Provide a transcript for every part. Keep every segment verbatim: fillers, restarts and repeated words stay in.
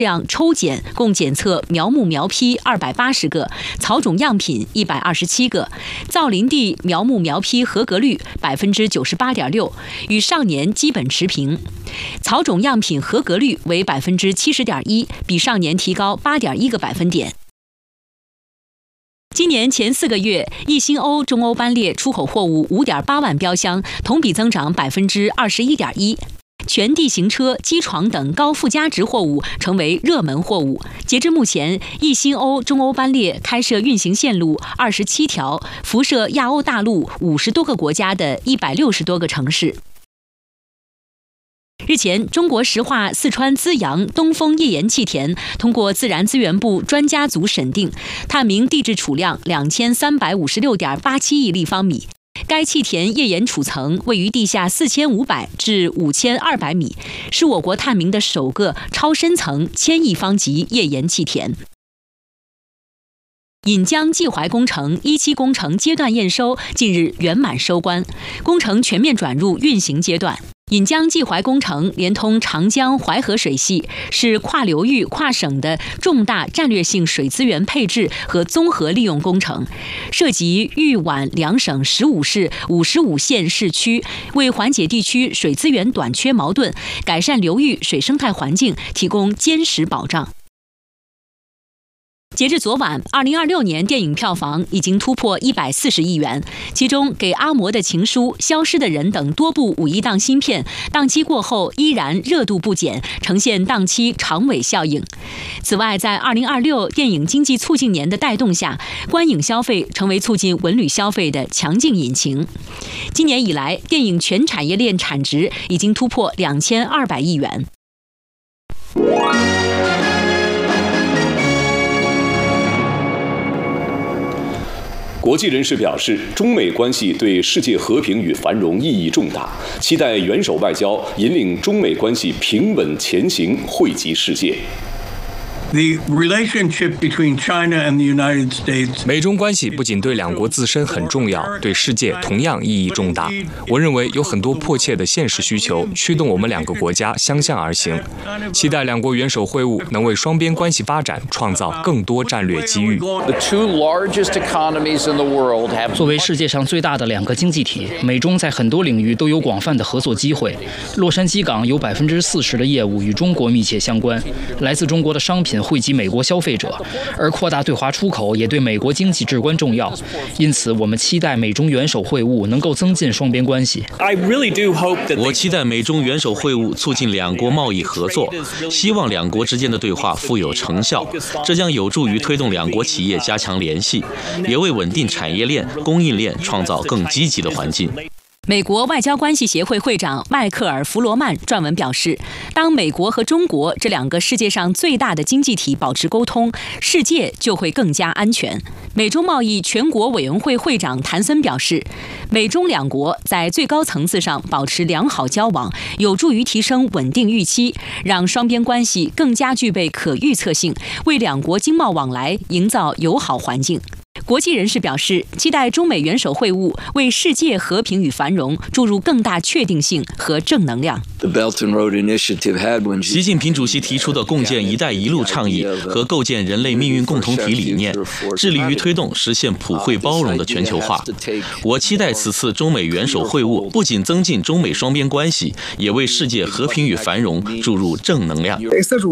量抽检共检测苗木苗坯二百八十个，草种样品一百二十七个，造林地苗木苗坯合格率百分之九十八点六，与上年基本持平。草种样品合格率为百分之七十点一，比上年提高八点一个百分点。今年前四个月，一新欧中欧班列出口货物五点八万标箱，同比增长百分之二十一点一。全地形车、机床等高附加值货物成为热门货物。截至目前，一新欧中欧班列开设运行线路二十七条，辐射亚欧大陆五十多个国家的一百六十多个城市。日前，中国石化四川资阳东风页岩气田通过自然资源部专家组审定，探明地质储量两千三百五十六点八七亿立方米。该气田页岩储层位于地下四千五百至五千二百米，是我国探明的首个超深层千亿方级页岩气田。引江济淮工程一期工程阶段验收近日圆满收官，工程全面转入运行阶段。引江济淮工程连通长江淮河水系，是跨流域、跨省的重大战略性水资源配置和综合利用工程，涉及豫皖两省十五市、五十五县市区，为缓解地区水资源短缺矛盾、改善流域水生态环境提供坚实保障。截至昨晚，二零二六年电影票房已经突破一百四十亿元，其中《给阿嬷的情书》《消失的人》等多部五一档新片，档期过后依然热度不减，呈现档期长尾效应。此外，在二零二六电影经济促进年的带动下，观影消费成为促进文旅消费的强劲引擎。今年以来，电影全产业链产值已经突破两千二百亿元。 国际人士表示，中美关系对世界和平与繁荣意义重大，期待元首外交引领中美关系平稳前行，惠及世界。 The relationship between China and the United States. 美中关系不仅对两国自身很重要，对世界同样意义重大。我认为有很多迫切的现实需求驱动我们两个国家相向而行，期待两国元首会晤能为双边关系发展创造更多战略机遇。 作为世界上最大的两个经济体，美中在很多领域都有广泛的合作机会。洛杉矶港有百分之四十的业务与中国密切相关，来自中国的商品惠及美国消费者，而扩大对华出口也对美国经济至关重要。因此，我们期待美中元首会晤能够增进双边关系。 我期待美中元首会晤促进两国贸易合作，希望两国之间的对话富有成效，这将有助于推动两国企业加强联系，也为稳定产业链、供应链创造更积极的环境。 美国外交关系协会会长迈克尔·弗罗曼撰文表示，当美国和中国这两个世界上最大的经济体保持沟通，世界就会更加安全。美中贸易全国委员会会长谭森表示，美中两国在最高层次上保持良好交往，有助于提升稳定预期，让双边关系更加具备可预测性，为两国经贸往来营造友好环境。国际人士表示，期待中美元首会晤为世界和平与繁荣注入更大确定性和正能量。 习近平主席提出的共建“一带一路”倡议和构建人类命运共同体理念，致力于推动实现普惠包容的全球化。我期待此次中美元首会晤不仅增进中美双边关系，也为世界和平与繁荣注入正能量。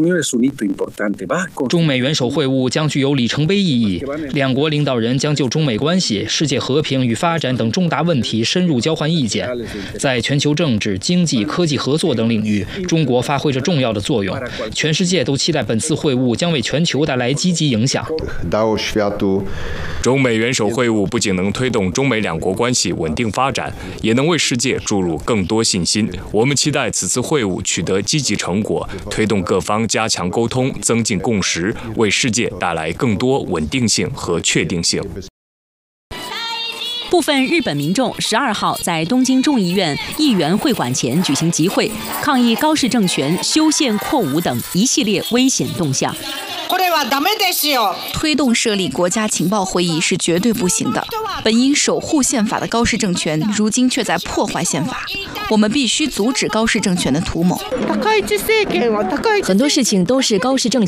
中美元首会晤将具有里程碑意义，两国领导人将就中美关系、世界和平与发展等重大问题深入交换意见。在全球政治、经济、科技合作等领域，中国发挥着重要的作用。全世界都期待本次会晤将为全球带来积极影响。 中美元首会晤不仅能推动中美两国关系稳定发展，也能为世界注入更多信心。我们期待此次会晤取得积极成果，推动各方加强沟通，增进共识，为世界带来更多稳定性和确定性。 部分日本民众十二号在东京众议院议员会馆前举行集会，抗议高市政权修宪扩武等一系列危险动向。 推动设立国家情报会议是绝对不行的。本应守护宪法的高氏政权，如今却在破坏宪法。我们必须阻止高氏政权的图谋。 很多事情都是高氏政